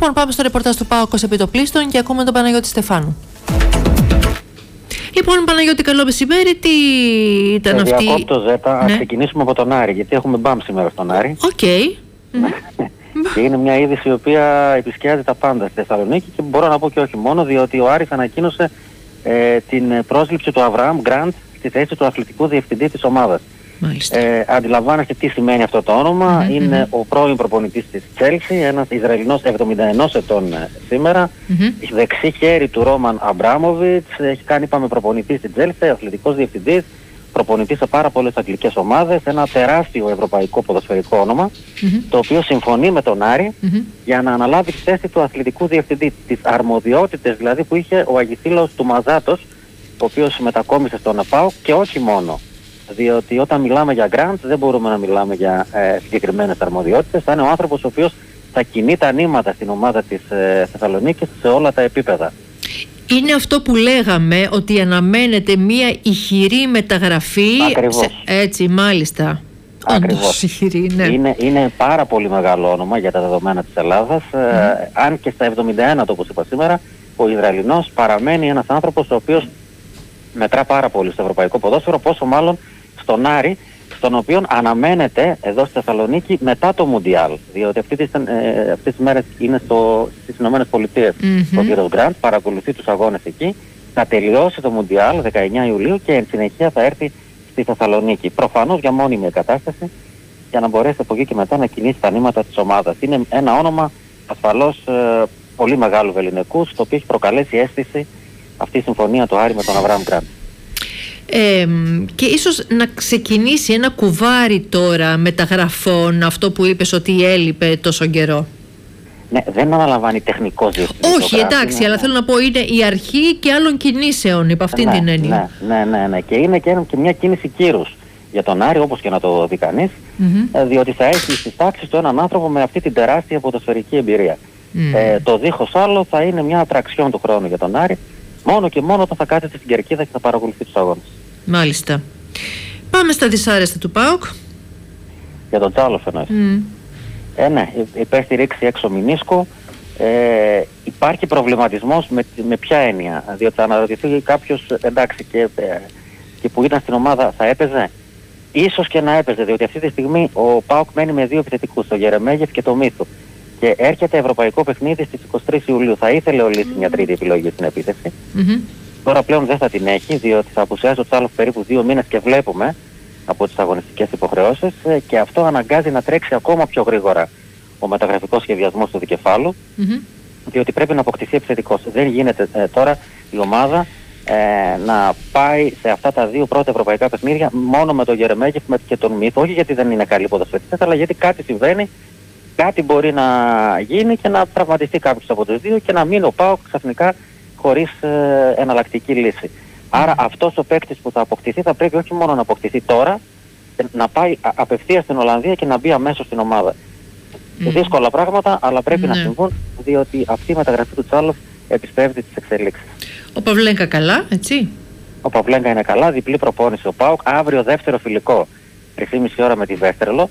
Λοιπόν, πάμε στο ρεπορτάζ του ΠΑΟΚ ως επιτοπλίστων και ακούμε τον Παναγιώτη Στεφάνου. Λοιπόν, Παναγιώτη, καλό μεσημέρι. Τι ήταν αυτή? Διακόπτω, Ζέτα, ας ξεκινήσουμε από τον Άρη, γιατί έχουμε μπαμ σήμερα στον Άρη. Οκ. Και είναι μια είδηση η οποία επισκιάζει τα πάντα στη Θεσσαλονίκη και μπορώ να πω και όχι μόνο, διότι ο Άρης ανακοίνωσε την πρόσληψη του Αβραάμ Γκραντ στη θέση του αθλητικού διευθυντή της ομάδας. Αντιλαμβάνεστε τι σημαίνει αυτό το όνομα. Είναι ο πρώην προπονητής της Τσέλσι, ένας Ισραηλινός 71 ετών σήμερα, δεξί χέρι του Ρόμαν Αμπράμοβιτς, έχει κάνει, είπαμε, προπονητής στην Τσέλσι, αθλητικός διευθυντής, προπονητής σε πάρα πολλές αγγλικές ομάδες, ένα τεράστιο ευρωπαϊκό ποδοσφαιρικό όνομα, το οποίο συμφωνεί με τον Άρη για να αναλάβει τη θέση του αθλητικού διευθυντή, τις αρμοδιότητες δηλαδή που είχε ο Αγισίλαος του Μαζάτος, ο οποίος μετακόμισε στον ΠΑΟΚ, και όχι μόνο. Διότι όταν μιλάμε για grant δεν μπορούμε να μιλάμε για συγκεκριμένες αρμοδιότητες. Θα είναι ο άνθρωπος ο οποίος θα κινεί τα νήματα στην ομάδα της Θεσσαλονίκης σε όλα τα επίπεδα. Είναι αυτό που λέγαμε, ότι αναμένεται μια ηχηρή μεταγραφή. Ακριβώς. Έτσι, μάλιστα. Ακριβώς. Ηχηρή, ναι. Είναι πάρα πολύ μεγάλο όνομα για τα δεδομένα της Ελλάδας. Αν και στα 71, το όπως είπα σήμερα, ο Ισραηλινός παραμένει ένας άνθρωπος ο οποίος μετρά πάρα πολύ στο ευρωπαϊκό ποδόσφαιρο, πόσο μάλλον στον Άρη, στον οποίο αναμένεται εδώ στη Θεσσαλονίκη μετά το Μουντιάλ. Διότι αυτές τις μέρες είναι στις Ηνωμένες Πολιτείες ο κύριος Γκραντ, παρακολουθεί τους αγώνες εκεί, θα τελειώσει το Μουντιάλ 19 Ιουλίου και εν συνεχεία θα έρθει στη Θεσσαλονίκη. Προφανώς για μόνιμη εγκατάσταση, για να μπορέσει από εκεί και μετά να κινήσει τα νήματα της ομάδας. Είναι ένα όνομα ασφαλώς πολύ μεγάλου βεληνικούς, το οποίο έχει προκαλέσει αίσθηση αυτή η συμφωνία του Άρη με τον Αβραάμ Γκραντ. Και ίσως να ξεκινήσει ένα κουβάρι τώρα μεταγραφών, αυτό που είπες ότι έλειπε τόσο καιρό. Ναι, δεν αναλαμβάνει τεχνικός διευθυντής. Όχι, εντάξει, αλλά θέλω να πω είναι η αρχή και άλλων κινήσεων υπ' αυτήν την έννοια. Ναι. Και είναι και μια κίνηση κύρους για τον Άρη, όπως και να το δει κανείς, διότι θα έχει στις τάξεις του έναν άνθρωπο με αυτή την τεράστια ποδοσφαιρική εμπειρία. Το δίχως άλλο θα είναι μια ατραξιόν του χρόνου για τον Άρη, μόνο και μόνο όταν θα κάθεται στην κερκίδα και θα παρακολουθεί τους αγώνες. Μάλιστα. Πάμε στα δυσάρεστα του ΠΑΟΚ. Για τον Τσάλοφ εννοείς. Ναι, υπέστη ρήξη έξω μηνίσκο. Υπάρχει προβληματισμός με ποια έννοια? Διότι θα αναρωτηθεί κάποιος, εντάξει, και που ήταν στην ομάδα θα έπαιζε? Ίσως και να έπαιζε, διότι αυτή τη στιγμή ο ΠΑΟΚ μένει με δύο επιθετικούς, τον Γερεμέγεφ και τον Μίθου. Και έρχεται ευρωπαϊκό παιχνίδι στις 23 Ιουλίου. Θα ήθελε ο Λύση μια τρίτη επιλογή στην επίθεση. Τώρα πλέον δεν θα την έχει, διότι θα απουσιάζει ο Τσάλοφ περίπου 2 μήνες και βλέπουμε από τις αγωνιστικές υποχρεώσεις, και αυτό αναγκάζει να τρέξει ακόμα πιο γρήγορα ο μεταγραφικός σχεδιασμός του δικεφάλου, διότι πρέπει να αποκτηθεί επιθετικός. Δεν γίνεται τώρα η ομάδα να πάει σε αυτά τα δύο πρώτα ευρωπαϊκά παιχνίδια μόνο με τον Γερεμέγεφ και τον Μίθο, όχι γιατί δεν είναι καλοί ποδοσφαιριστές, αλλά γιατί κάτι συμβαίνει. Κάτι μπορεί να γίνει και να τραυματιστεί κάποιος από τους δύο και να μείνει ο ΠΑΟΚ ξαφνικά χωρίς εναλλακτική λύση. Άρα αυτός ο παίκτης που θα αποκτηθεί θα πρέπει όχι μόνο να αποκτηθεί τώρα, να πάει απευθείας στην Ολλανδία και να μπει αμέσως στην ομάδα. Δύσκολα πράγματα, αλλά πρέπει να συμβούν, διότι αυτή η μεταγραφή του Τσάλοφ επισπεύδει τις εξελίξεις. Ο Παυλέγκα καλά, έτσι? Ο Παυλέγκα είναι καλά, διπλή προπόνηση ο ΠΑΟΚ, αύριο δεύτερο φιλικό, 3,5 ώρα με τη Βέστερλο.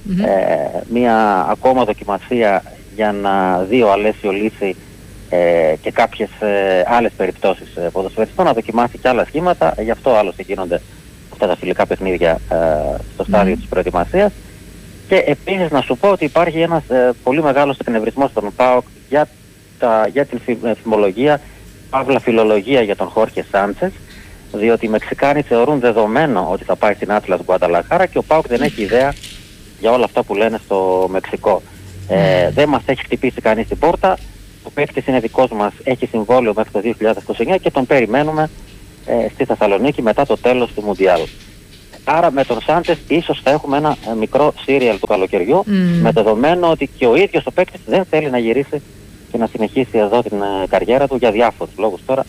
Μια ακόμα δοκιμασία για να δει ο Αλέσιο Λύση και κάποιες άλλες περιπτώσεις ποδοσφαιριστών, να δοκιμάσει και άλλα σχήματα. Γι' αυτό άλλωστε γίνονται αυτά τα φιλικά παιχνίδια στο στάδιο της προετοιμασίας. Και επίσης να σου πω ότι υπάρχει ένας πολύ μεγάλος εκνευρισμός στον ΠΑΟΚ για την φημολογία, παύλα φιλολογία για τον Χόρχε Σάντσες, διότι οι Μεξικάνοι θεωρούν δεδομένο ότι θα πάει στην Άτλας Γκουανταλαχάρα και ο ΠΑΟΚ δεν έχει ιδέα για όλα αυτά που λένε στο Μεξικό. Δεν μας έχει χτυπήσει κανείς την πόρτα, ο παίκτης είναι δικός μας, έχει συμβόλαιο μέχρι το 2029 και τον περιμένουμε στη Θεσσαλονίκη μετά το τέλος του Μουντιάλ. Άρα με τον Σάντσες ίσως θα έχουμε ένα μικρό σύριαλ του καλοκαιριού, με δεδομένο ότι και ο ίδιος ο παίκτης δεν θέλει να γυρίσει και να συνεχίσει εδώ την καριέρα του για διάφορους λόγους τώρα.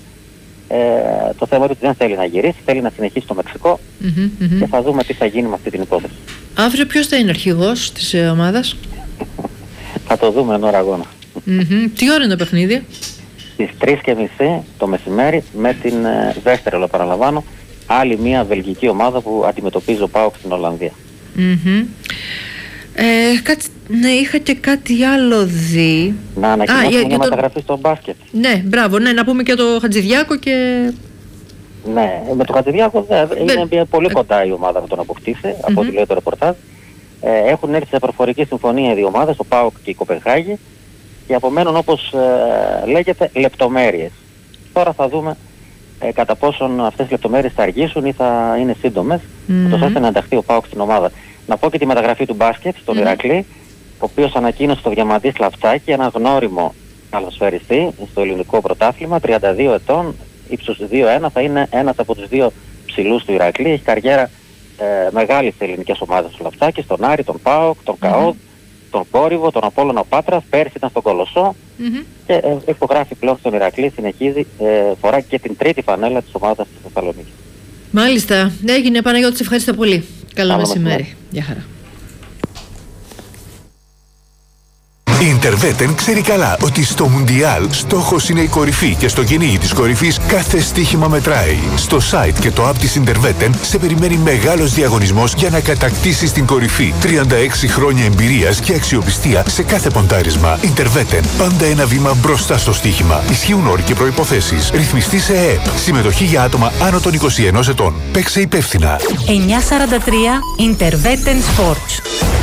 Το θέμα είναι ότι δεν θέλει να γυρίσει, θέλει να συνεχίσει στο Μεξικό και θα δούμε τι θα γίνει με αυτή την υπόθεση. Αύριο ποιος θα είναι αρχηγός της ομάδας? Θα το δούμε εν ώρα αγώνα. Τι ώρα είναι το παιχνίδι? Στις 3:30 το μεσημέρι με την Βέστερλο, παραλαμβάνω, άλλη μια βελγική ομάδα που αντιμετωπίζει ο ΠΑΟΚ στην Ολλανδία. Ναι, είχα και κάτι άλλο δει. Να ανακοινώσουμε μια μεταγραφή στο μπάσκετ. Ναι, μπράβο, ναι, να πούμε και το Χατζηδιάκο και... Ναι, με το Χατζηδιάκο είναι πολύ κοντά η ομάδα με τον αποκτήσει, από ό,τι λέει το ρεπορτάζ. Έχουν έρθει σε προφορική συμφωνία οι δύο ομάδες, ο ΠΑΟΚ και η Κοπενχάγη, και απομένουν, όπως λέγεται, λεπτομέρειες. Τώρα θα δούμε κατά πόσον αυτές οι λεπτομέρειες θα αργήσουν ή θα είναι σύντομες, ώστε να ενταχθεί ο ΠΑΟΚ στην ομάδα. Να πω και τη μεταγραφή του μπάσκετ στον Ηρακλή, ο οποίος ανακοίνωσε το Διαμαντή Σλαφτσάκη, ένα γνώριμο καλοσφαιριστή στο ελληνικό πρωτάθλημα, 32 ετών, ύψους 2-1, θα είναι ένας από τους δύο ψηλούς του Ηρακλή. Έχει καριέρα μεγάλη σε ελληνικές ομάδες του Σλαφτσάκης, τον Άρη, τον ΠΑΟΚ, τον ΚΑΟΔ, τον Κόρυβο, τον Απόλλωνα Πάτρας, πέρσι ήταν στον Κολοσσό και υπογράφει πλέον στον Ηρακλή, συνεχίζει, φοράει και την τρίτη φανέλα της ομάδας της Θεσσαλονίκης. Μάλιστα. Έγινε, Παναγιώτη, σε ευχαριστώ πολύ. Καλό μεσημέρι. Γεια χαρά. Η Interveten ξέρει καλά ότι στο Μουντιάλ στόχος είναι η κορυφή και στο κυνήγι της κορυφής κάθε στοίχημα μετράει. Στο site και το app της Interveten σε περιμένει μεγάλος διαγωνισμός για να κατακτήσεις την κορυφή. 36 χρόνια εμπειρίας και αξιοπιστία σε κάθε ποντάρισμα. Interveten, πάντα ένα βήμα μπροστά στο στοίχημα. Ισχύουν όροι και προϋποθέσεις. Ρυθμιστή σε ΕΕΠ. Συμμετοχή για άτομα άνω των 21 ετών. Παίξε υπεύθυνα. 943 Interveten Sports.